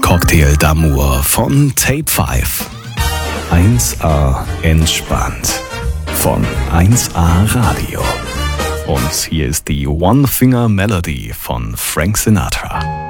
Cocktail d'Amour von Tape 5. 1A entspannt von 1A Radio. Und hier ist die One Finger Melody von Frank Sinatra.